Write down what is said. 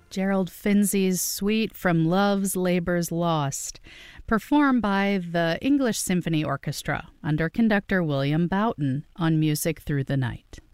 Gerald Finzi's Suite from Love's Labour's Lost, performed by the English Symphony Orchestra under conductor William Boughton on Music Through the Night.